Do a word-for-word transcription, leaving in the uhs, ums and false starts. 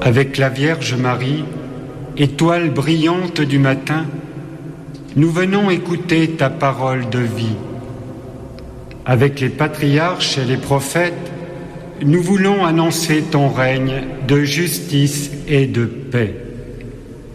Avec la Vierge Marie, étoile brillante du matin, nous venons écouter ta parole de vie. Avec les patriarches et les prophètes, nous voulons annoncer ton règne de justice et de paix.